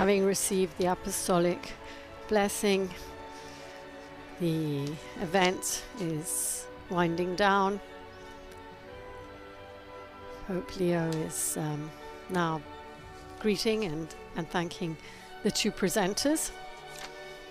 Having received the apostolic blessing, the event is winding down. Pope Leo is now greeting and thanking the two presenters.